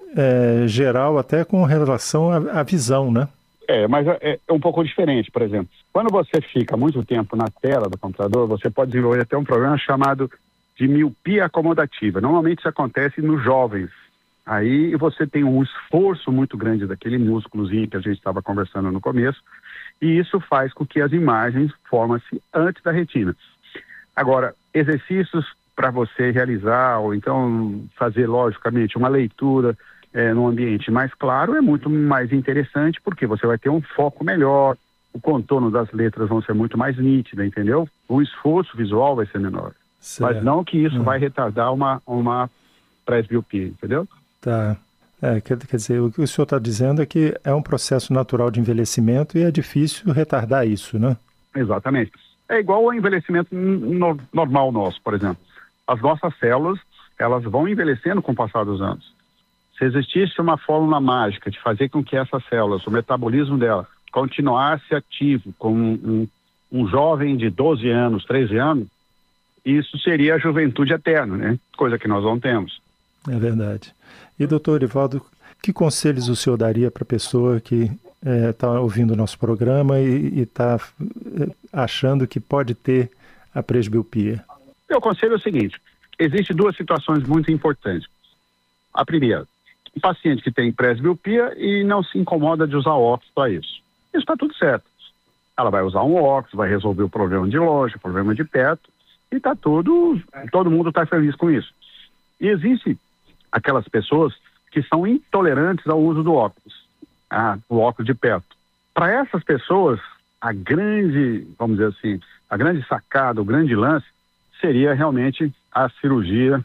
geral até com relação à visão, né? Mas é um pouco diferente, por exemplo. Quando você fica muito tempo na tela do computador, você pode desenvolver até um problema chamado de miopia acomodativa. Normalmente isso acontece nos jovens. Aí você tem um esforço muito grande daquele músculozinho que a gente estava conversando no começo, e isso faz com que as imagens formem-se antes da retina. Agora, exercícios para você realizar, ou então fazer, logicamente, uma leitura num ambiente mais claro é muito mais interessante, porque você vai ter um foco melhor, o contorno das letras vão ser muito mais nítido, entendeu? O esforço visual vai ser menor. Certo. Mas não que isso vai retardar uma presbiopia, entendeu? Tá. Quer dizer, o que o senhor está dizendo é que é um processo natural de envelhecimento e é difícil retardar isso, né? Exatamente. É igual ao envelhecimento normal nosso, por exemplo. As nossas células, elas vão envelhecendo com o passar dos anos. Se existisse uma fórmula mágica de fazer com que essas células, o metabolismo dela, continuasse ativo como um jovem de 12 anos, 13 anos, isso seria a juventude eterna, né? Coisa que nós não temos. É verdade. E, doutor Orivaldo, que conselhos o senhor daria para a pessoa que está ouvindo o nosso programa e está achando que pode ter a presbiopia? Meu conselho é o seguinte: existem duas situações muito importantes. A primeira, um paciente que tem presbiopia e não se incomoda de usar óculos para isso. Isso está tudo certo. Ela vai usar um óculos, vai resolver o problema de longe, o problema de perto, e está todo mundo está feliz com isso. E existem aquelas pessoas que são intolerantes ao uso do óculos, o óculos de perto. Para essas pessoas, a grande sacada, o grande lance, seria realmente a cirurgia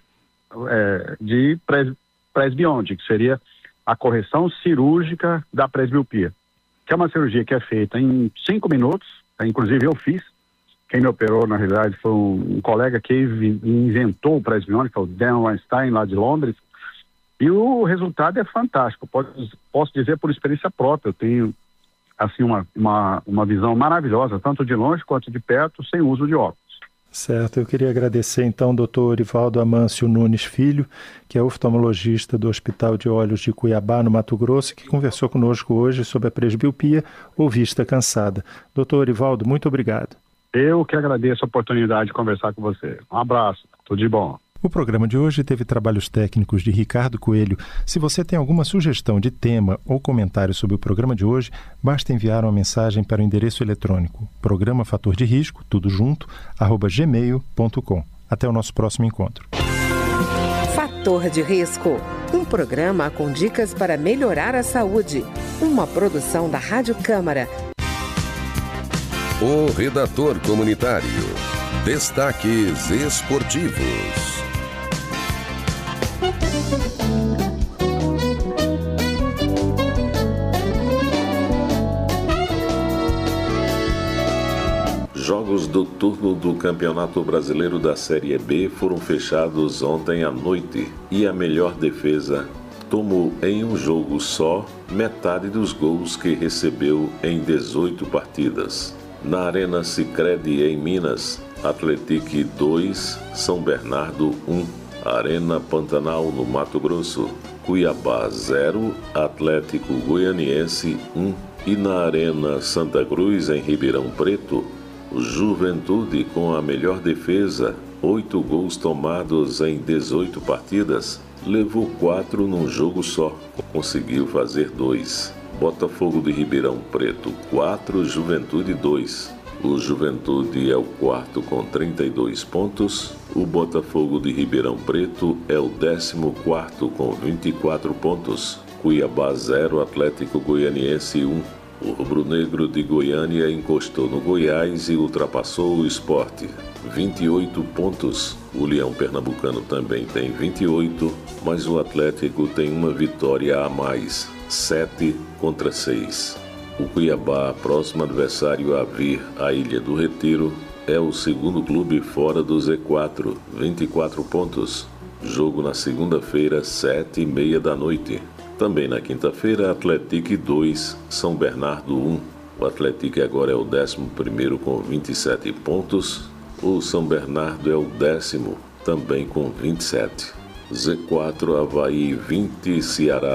de presbionte, que seria a correção cirúrgica da presbiopia, que é uma cirurgia que é feita em 5 minutos, inclusive eu fiz. Quem me operou, na realidade, foi um colega que inventou o presbiônico, que é o Dan Weinstein, lá de Londres, e o resultado é fantástico. Posso dizer por experiência própria. Eu tenho, assim, uma visão maravilhosa, tanto de longe quanto de perto, sem uso de óculos. Certo. Eu queria agradecer, então, ao doutor Orivaldo Amâncio Nunes Filho, que é oftalmologista do Hospital de Olhos de Cuiabá, no Mato Grosso, que conversou conosco hoje sobre a presbiopia ou vista cansada. Doutor Orivaldo, muito obrigado. Eu que agradeço a oportunidade de conversar com você. Um abraço, tudo de bom. O programa de hoje teve trabalhos técnicos de Ricardo Coelho. Se você tem alguma sugestão de tema ou comentário sobre o programa de hoje, basta enviar uma mensagem para o endereço eletrônico programa fator de risco, tudo junto, @gmail.com. Até o nosso próximo encontro. Fator de Risco, um programa com dicas para melhorar a saúde. Uma produção da Rádio Câmara. O Redator Comunitário. Destaques esportivos. Jogos do turno do Campeonato Brasileiro da Série B foram fechados ontem à noite e a melhor defesa tomou em um jogo só metade dos gols que recebeu em 18 partidas. Na Arena Sicredi em Minas, Atlético 2, São Bernardo 1. Arena Pantanal no Mato Grosso, Cuiabá 0, Atlético Goianiense 1. E na Arena Santa Cruz em Ribeirão Preto, o Juventude com a melhor defesa, 8 gols tomados em 18 partidas, levou 4 num jogo só, conseguiu fazer 2. Botafogo de Ribeirão Preto 4, Juventude 2. O Juventude é o quarto com 32 pontos. O Botafogo de Ribeirão Preto é o 14º com 24 pontos. Cuiabá 0, Atlético Goianiense 1. O rubro-negro de Goiânia encostou no Goiás e ultrapassou o Sport, 28 pontos. O Leão Pernambucano também tem 28, mas o Atlético tem uma vitória a mais, 7-6. O Cuiabá, próximo adversário a vir à Ilha do Retiro, é o segundo clube fora do Z4, 24 pontos. Jogo na segunda-feira, 7h30 da noite. Também na quinta-feira, Atlético 2, São Bernardo 1. O Atlético agora é o 11º com 27 pontos. O São Bernardo é o 10º, também com 27. Z4, Avaí 20, Ceará